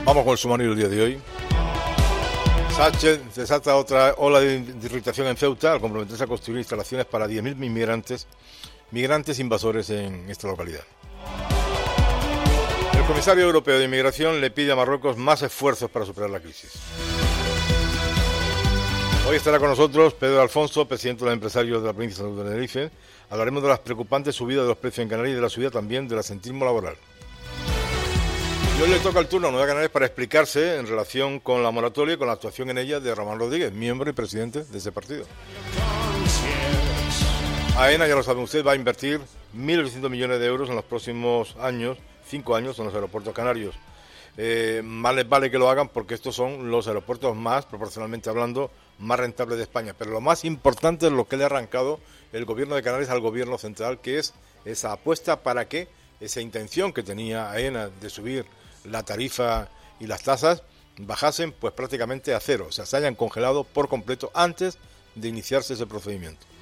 Vamos con el sumario del día de hoy. Sánchez desata otra ola de irritación en Ceuta al comprometerse a construir instalaciones para 10.000 migrantes invasores en esta localidad. El comisario europeo de Inmigración le pide a Marruecos más esfuerzos para superar la crisis. Hoy estará con nosotros Pedro Alfonso, presidente de los empresarios de la provincia de Tenerife. Hablaremos de las preocupantes subidas de los precios en Canarias y de la subida también del asentismo laboral. Y hoy le toca el turno a Nueva Canarias para explicarse en relación con la moratoria y con la actuación en ella de Ramón Rodríguez, miembro y presidente de ese partido. AENA, ya lo saben ustedes, va a invertir 1.800 millones de euros en los próximos años, 5 años, en los aeropuertos canarios. Más les vale que lo hagan porque estos son los aeropuertos más, proporcionalmente hablando, más rentables de España. Pero lo más importante es lo que le ha arrancado el gobierno de Canarias al gobierno central, que es esa apuesta para que esa intención que tenía AENA de subir la tarifa y las tasas bajasen pues prácticamente a cero, o sea, se hayan congelado por completo antes de iniciarse ese procedimiento.